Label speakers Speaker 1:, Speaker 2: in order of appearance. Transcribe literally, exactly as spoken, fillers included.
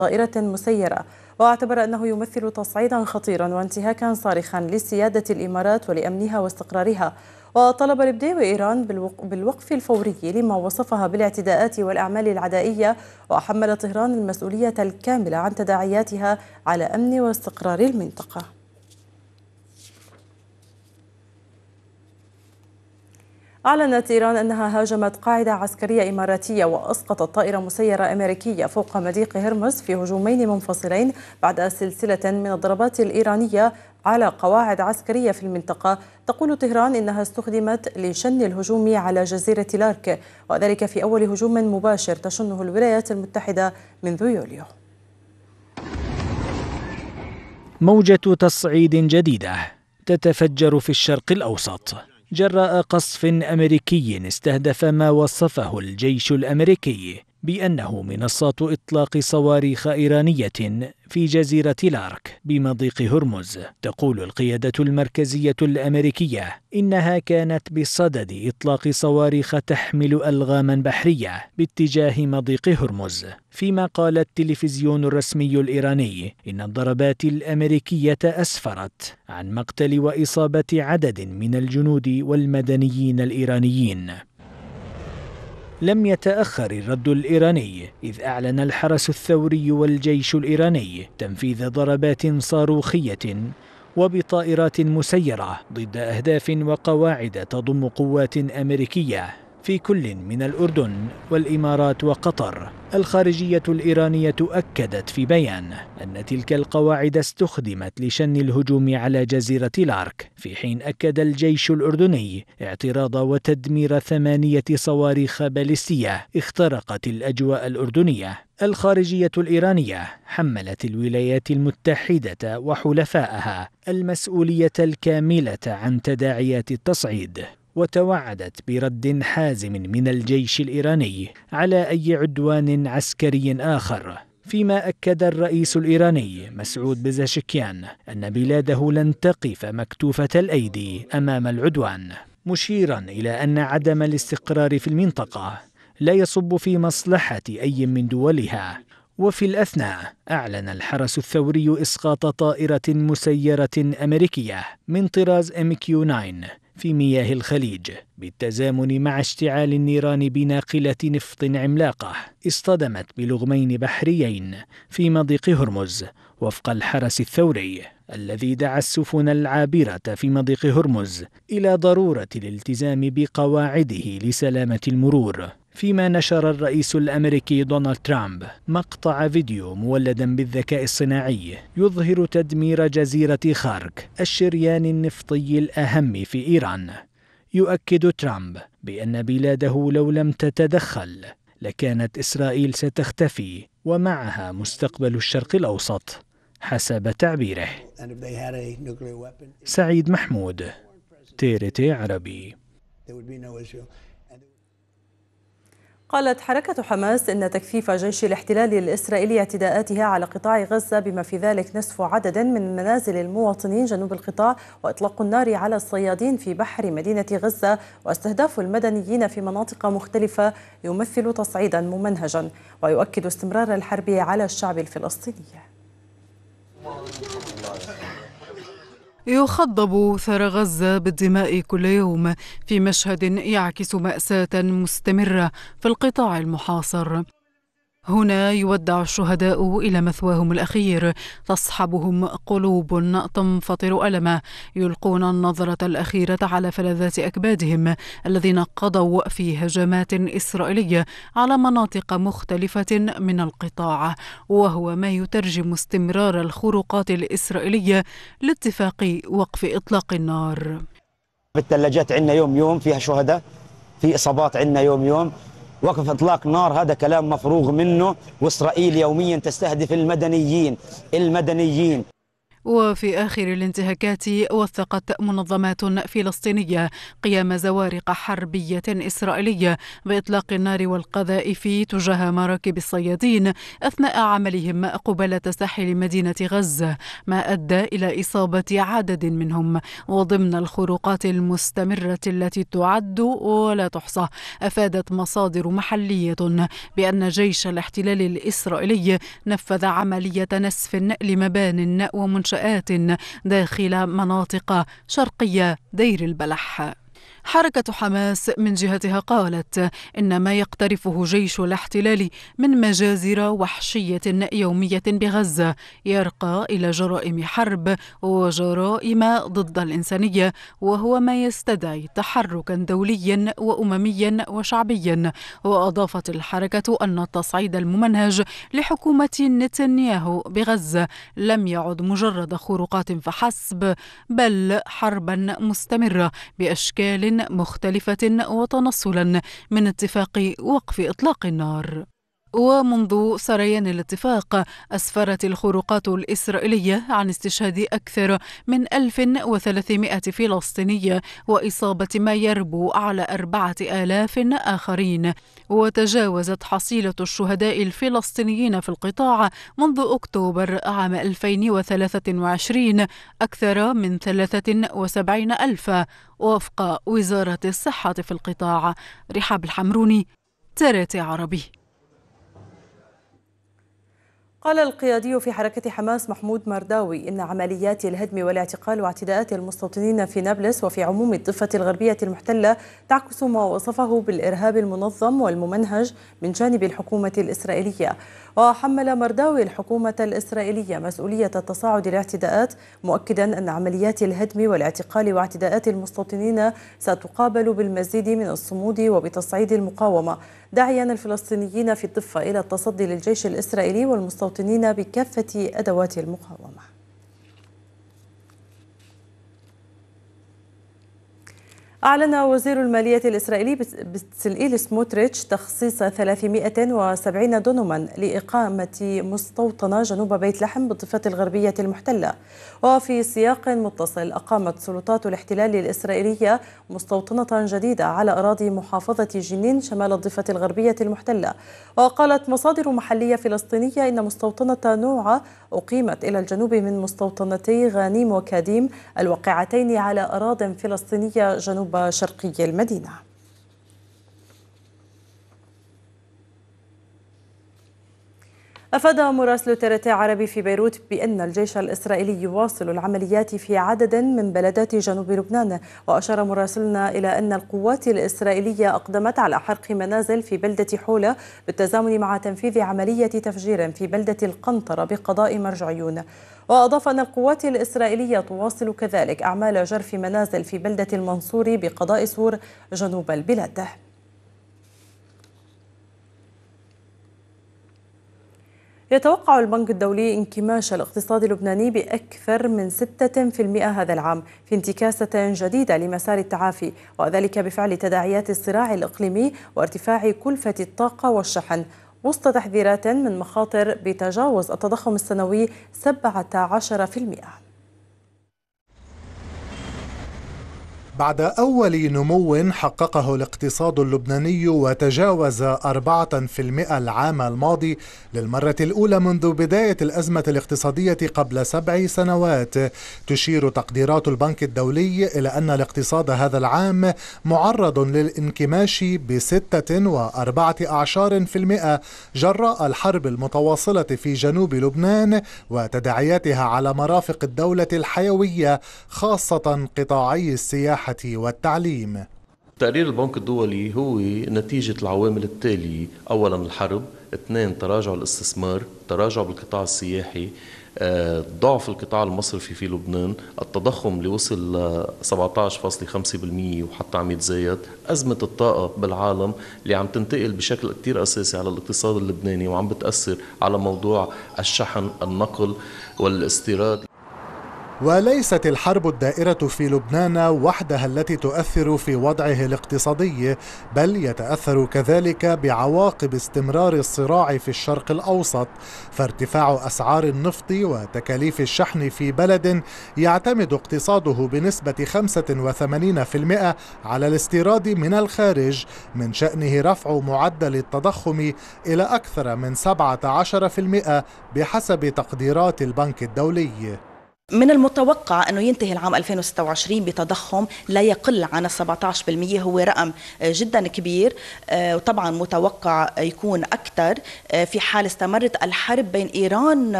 Speaker 1: طائرة مسيرة، واعتبر أنه يمثل تصعيدا خطيرا وانتهاكا صارخا لسيادة الإمارات ولأمنها واستقرارها. وطلب البديوي إيران بالوقف الفوري لما وصفها بالاعتداءات والأعمال العدائية، وحمل طهران المسؤولية الكاملة عن تداعياتها على أمن واستقرار المنطقة. أعلنت إيران أنها هاجمت قاعدة عسكرية إماراتية وأسقطت طائرة مسيرة أمريكية فوق مضيق هرمز في هجومين منفصلين بعد سلسلة من الضربات الإيرانية على قواعد عسكرية في المنطقة. تقول طهران إنها استخدمت لشن الهجوم على جزيرة لارك، وذلك في أول هجوم مباشر تشنه الولايات المتحدة منذ يوليو.
Speaker 2: موجة تصعيد جديدة تتفجر في الشرق الأوسط جراء قصف أمريكي استهدف ما وصفه الجيش الأمريكي بأنه منصات إطلاق صواريخ إيرانية في جزيرة لارك بمضيق هرمز. تقول القيادة المركزية الأمريكية إنها كانت بصدد إطلاق صواريخ تحمل ألغاما بحرية باتجاه مضيق هرمز، فيما قال التلفزيون الرسمي الإيراني إن الضربات الأمريكية أسفرت عن مقتل وإصابة عدد من الجنود والمدنيين الإيرانيين. لم يتأخر الرد الإيراني، إذ أعلن الحرس الثوري والجيش الإيراني تنفيذ ضربات صاروخية وبطائرات مسيرة ضد أهداف وقواعد تضم قوات أمريكية في كل من الأردن والإمارات وقطر. الخارجية الإيرانية أكدت في بيان أن تلك القواعد استخدمت لشن الهجوم على جزيرة لارك، في حين أكد الجيش الأردني اعتراض وتدمير ثمانية صواريخ باليستية اخترقت الأجواء الأردنية. الخارجية الإيرانية حملت الولايات المتحدة وحلفائها المسؤولية الكاملة عن تداعيات التصعيد، وتوعدت برد حازم من الجيش الإيراني على أي عدوان عسكري آخر. فيما أكد الرئيس الإيراني مسعود بزاشكيان أن بلاده لن تقف مكتوفة الأيدي أمام العدوان، مشيرا إلى أن عدم الاستقرار في المنطقة لا يصب في مصلحة أي من دولها. وفي الأثناء أعلن الحرس الثوري إسقاط طائرة مسيرة أمريكية من طراز إم كيو تسعة في مياه الخليج بالتزامن مع اشتعال النيران بناقلة نفط عملاقة اصطدمت بلغمين بحريين في مضيق هرمز، وفق الحرس الثوري الذي دعا السفن العابرة في مضيق هرمز إلى ضرورة الالتزام بقواعده لسلامة المرور. فيما نشر الرئيس الأمريكي دونالد ترامب مقطع فيديو مولدا بالذكاء الصناعي يظهر تدمير جزيرة خارك، الشريان النفطي الأهم في إيران. يؤكد ترامب بأن بلاده لو لم تتدخل لكانت إسرائيل ستختفي ومعها مستقبل الشرق الأوسط حسب تعبيره. سعيد محمود، تيرتي عربي.
Speaker 1: قالت حركة حماس إن تكثيف جيش الاحتلال الإسرائيلي اعتداءاتها على قطاع غزة بما في ذلك نسف عدد من منازل المواطنين جنوب القطاع وإطلاق النار على الصيادين في بحر مدينة غزة واستهداف المدنيين في مناطق مختلفة يمثل تصعيدا ممنهجا، ويؤكد استمرار الحرب على الشعب الفلسطيني.
Speaker 3: يخضب ثار غزة بالدماء كل يوم في مشهد يعكس مأساة مستمرة في القطاع المحاصر. هنا يودع الشهداء إلى مثواهم الأخير، تصحبهم قلوب تنفطر ألما، يلقون النظرة الأخيرة على فلذات أكبادهم الذين قضوا في هجمات إسرائيلية على مناطق مختلفة من القطاع، وهو ما يترجم استمرار الخروقات الإسرائيلية لاتفاق وقف إطلاق النار.
Speaker 4: بالثلاجات عندنا يوم يوم فيها شهداء، في إصابات عندنا يوم يوم. وقف إطلاق نار هذا كلام مفروغ منه، وإسرائيل يوميا تستهدف المدنيين المدنيين.
Speaker 3: وفي آخر الانتهاكات وثقت منظمات فلسطينية قيام زوارق حربية إسرائيلية بإطلاق النار والقذائف تجاه مراكب الصيادين أثناء عملهم قبالة ساحل مدينة غزة، ما أدى إلى إصابة عدد منهم. وضمن الخروقات المستمرة التي تعد ولا تحصى، أفادت مصادر محلية بأن جيش الاحتلال الإسرائيلي نفذ عملية نسف لمبان ومنشآت داخل مناطق شرقية دير البلح. حركة حماس من جهتها قالت إن ما يقترفه جيش الاحتلال من مجازر وحشية يومية بغزة يرقى إلى جرائم حرب وجرائم ضد الإنسانية، وهو ما يستدعي تحركا دوليا وأمميا وشعبيا. وأضافت الحركة أن التصعيد الممنهج لحكومة نتنياهو بغزة لم يعد مجرد خروقات فحسب، بل حربا مستمرة بأشكال مختلفة وتنصلا من اتفاق وقف إطلاق النار. ومنذ سريان الاتفاق أسفرت الخروقات الإسرائيلية عن استشهاد أكثر من ألف وثلاثمائة فلسطيني وإصابة ما يربو على أربعة آلاف آخرين. وتجاوزت حصيلة الشهداء الفلسطينيين في القطاع منذ أكتوبر عام ألفين وثلاثة وعشرين أكثر من ثلاثة وسبعين ألفا وفق وزارة الصحة في القطاع. رحاب الحمروني، تريتي عربي.
Speaker 1: قال القيادي في حركة حماس محمود مرداوي إن عمليات الهدم والاعتقال واعتداءات المستوطنين في نابلس وفي عموم الضفة الغربية المحتلة تعكس ما وصفه بالإرهاب المنظم والممنهج من جانب الحكومة الإسرائيلية. وحمل مرداوي الحكومة الإسرائيلية مسؤولية تصاعد الاعتداءات، مؤكدا أن عمليات الهدم والاعتقال واعتداءات المستوطنين ستقابل بالمزيد من الصمود وبتصعيد المقاومة، داعيا الفلسطينيين في الضفة إلى التصدي للجيش الإسرائيلي والمستوطنين بكافة أدوات المقاومة. أعلن وزير المالية الإسرائيلي بتسلئيل سموتريتش تخصيص ثلاثمائة وسبعين دونما لإقامة مستوطنة جنوب بيت لحم بالضفة الغربية المحتلة. وفي سياق متصل، أقامت سلطات الاحتلال الإسرائيلية مستوطنة جديدة على أراضي محافظة جنين شمال الضفة الغربية المحتلة. وقالت مصادر محلية فلسطينية إن مستوطنة نوعة أقيمت إلى الجنوب من مستوطنتي غانيم وكاديم الواقعتين على أراضٍ فلسطينية جنوب شرقي المدينة. أفاد مراسل تريتي عربي في بيروت بأن الجيش الإسرائيلي يواصل العمليات في عدد من بلدات جنوب لبنان. وأشار مراسلنا إلى أن القوات الإسرائيلية أقدمت على حرق منازل في بلدة حولة بالتزامن مع تنفيذ عملية تفجير في بلدة القنطرة بقضاء مرجعيون. وأضاف أن القوات الإسرائيلية تواصل كذلك أعمال جرف منازل في بلدة المنصور بقضاء سور جنوب البلاد. يتوقع البنك الدولي انكماش الاقتصاد اللبناني بأكثر من ستة بالمئة هذا العام في انتكاسة جديدة لمسار التعافي، وذلك بفعل تداعيات الصراع الإقليمي وارتفاع كلفة الطاقة والشحن، وسط تحذيرات من مخاطر بتجاوز التضخم السنوي سبعة عشر بالمئة.
Speaker 5: بعد أول نمو حققه الاقتصاد اللبناني وتجاوز أربعة بالمئة العام الماضي للمرة الأولى منذ بداية الأزمة الاقتصادية قبل سبع سنوات، تشير تقديرات البنك الدولي إلى أن الاقتصاد هذا العام معرض للانكماش بستة وأربعة أعشار بالمئة جراء الحرب المتواصلة في جنوب لبنان وتداعياتها على مرافق الدولة الحيوية خاصة قطاعي السياحة والتعليم.
Speaker 6: تقرير البنك الدولي هو نتيجة العوامل التالية: أولا الحرب، اثنين تراجع الاستثمار، تراجع بالقطاع السياحي، ضعف القطاع المصرفي في لبنان، التضخم اللي وصل ل سبعة عشر فاصلة خمسة بالمئة وحتى عم يتزايد، أزمة الطاقة بالعالم اللي عم تنتقل بشكل كتير أساسي على الاقتصاد اللبناني وعم بتأثر على موضوع الشحن، النقل والاستيراد.
Speaker 5: وليست الحرب الدائرة في لبنان وحدها التي تؤثر في وضعه الاقتصادي، بل يتأثر كذلك بعواقب استمرار الصراع في الشرق الأوسط، فارتفاع أسعار النفط وتكاليف الشحن في بلد يعتمد اقتصاده بنسبة خمسة وثمانين بالمئة على الاستيراد من الخارج من شأنه رفع معدل التضخم إلى أكثر من سبعة عشر بالمئة بحسب تقديرات البنك الدولي.
Speaker 7: من المتوقع أنه ينتهي العام ألفين وستة وعشرين بتضخم لا يقل عن سبعة عشر بالمئة، هو رقم جدا كبير، وطبعا متوقع يكون أكثر في حال استمرت الحرب بين إيران